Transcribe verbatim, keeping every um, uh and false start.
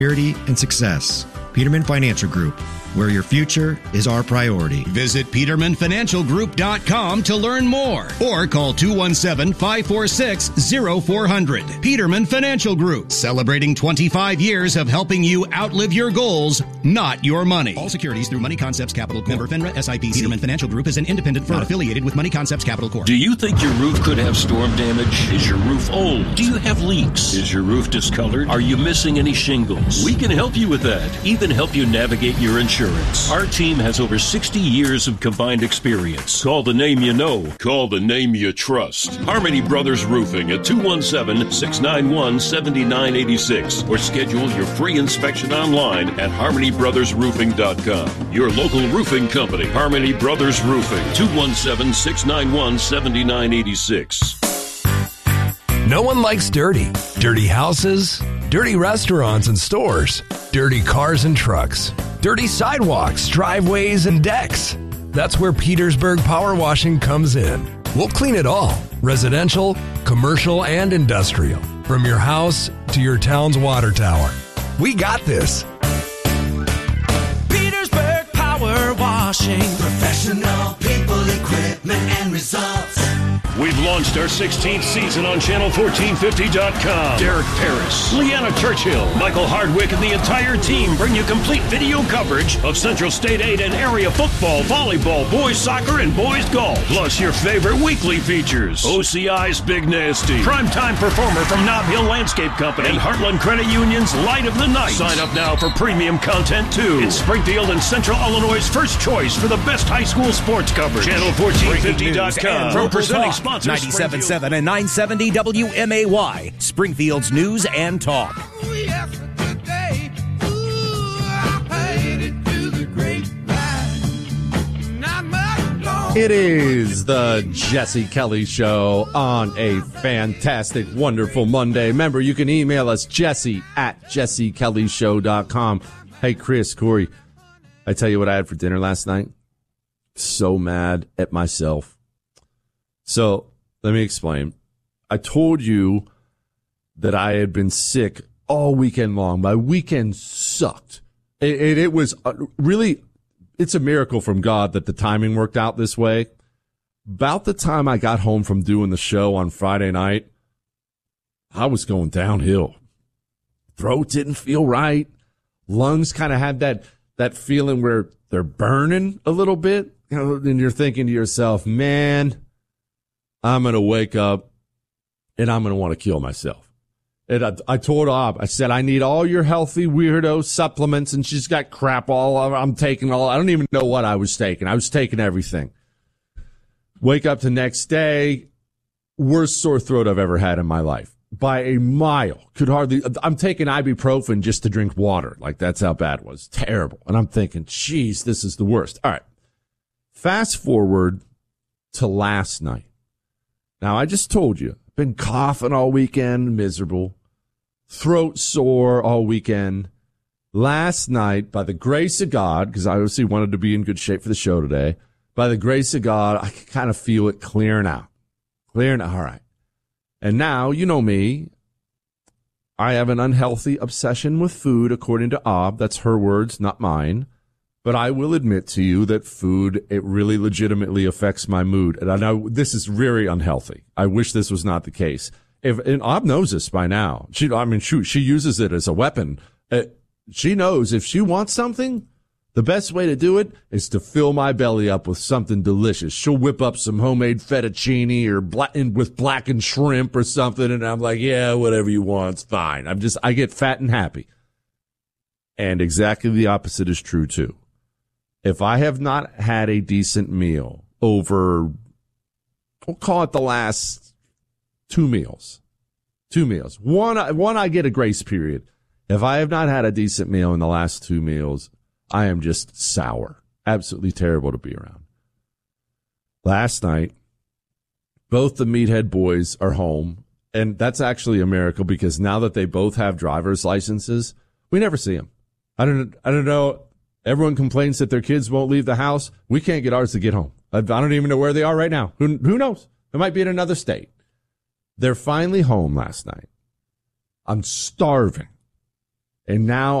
security, and success. Peterman Financial Group, where your future is our priority. Visit peterman financial group dot com to learn more or call two one seven, five four six, zero four zero zero. Peterman Financial Group, celebrating twenty-five years of helping you outlive your goals, not your money. All securities through Money Concepts Capital Corp. Member FINRA S I P C. Peterman Financial Group is an independent firm not affiliated with Money Concepts Capital Corp. Do you think your roof could have storm damage? Is your roof old? Do you have leaks? Is your roof discolored? Are you missing any shingles? We can help you with that. Even help you navigate your insurance. Our team has over sixty years of combined experience. Call the name you know. Call the name you trust. Harmony Brothers Roofing at two one seven, six nine one, seven nine eight six or schedule your free inspection online at harmony brothers roofing dot com. Your local roofing company, Harmony Brothers Roofing, two one seven, six nine one, seven nine eight six. No one likes dirty. Dirty houses, dirty restaurants and stores, dirty cars and trucks, dirty sidewalks, driveways, and decks. That's where Petersburg Power Washing comes in. We'll clean it all, residential, commercial, and industrial, from your house to your town's water tower. We got this. Petersburg Power Washing. Professional people, equipment, and results. We've launched our sixteenth season on channel fourteen fifty dot com. Derek Paris, Leanna Churchill, Michael Hardwick, and the entire team bring you complete video coverage of Central State eight and area football, volleyball, boys soccer, and boys golf. Plus your favorite weekly features. O C I's Big Nasty, primetime performer from Nob Hill Landscape Company, and Heartland Credit Union's Light of the Night. Sign up now for premium content too. It's Springfield and Central Illinois' first choice for the best high school sports coverage. channel fourteen fifty dot com. For presenting sponsors. ninety-seven point seven and nine seventy W M A Y, Springfield's News and Talk. It is the Jesse Kelly Show on a fantastic, wonderful Monday. Remember, you can email us, Jesse at jesse kelly show dot com. Hey, Chris, Corey, I tell you what I had for dinner last night? So mad at myself. So, let me explain. I told you that I had been sick all weekend long. My weekend sucked. It, it, it was really, it's a miracle from God that the timing worked out this way. About the time I got home from doing the show on Friday night, I was going downhill. Throat didn't feel right. Lungs kind of had that, that feeling where they're burning a little bit. You know, and you're thinking to yourself, man, I'm going to wake up and I'm going to want to kill myself. And I, I told Ob, I said, I need all your healthy weirdo supplements. And she's got crap all over. I'm taking all, I don't even know what I was taking. I was taking everything. Wake up the next day, worst sore throat I've ever had in my life. By a mile. Could hardly, I'm taking ibuprofen just to drink water. Like, that's how bad it was. Terrible. And I'm thinking, geez, this is the worst. All right. Fast forward to last night. Now, I just told you, I've been coughing all weekend, miserable, throat sore all weekend. Last night, by the grace of God, because I obviously wanted to be in good shape for the show today, by the grace of God, I can kind of feel it clearing out. Clearing out. All right. And now, you know me, I have an unhealthy obsession with food, according to Ob. That's her words, not mine. But I will admit to you that food, it really legitimately affects my mood. And I know this is very unhealthy. I wish this was not the case. If, and Ob knows this by now. She, I mean, shoot, she uses it as a weapon. Uh, she knows if she wants something, the best way to do it is to fill my belly up with something delicious. She'll whip up some homemade fettuccine or black, with blackened shrimp or something. And I'm like, yeah, whatever you want, it's fine. I'm just, I get fat and happy. And exactly the opposite is true too. If I have not had a decent meal over, we'll call it the last two meals, two meals. One, one, I get a grace period. If I have not had a decent meal in the last two meals, I am just sour. Absolutely terrible to be around. Last night, both the Meathead boys are home, and that's actually a miracle because now that they both have driver's licenses, we never see them. I don't, I don't know. Everyone complains that their kids won't leave the house. We can't get ours to get home. I don't even know where they are right now. Who, who knows? They might be in another state. They're finally home last night. I'm starving. And now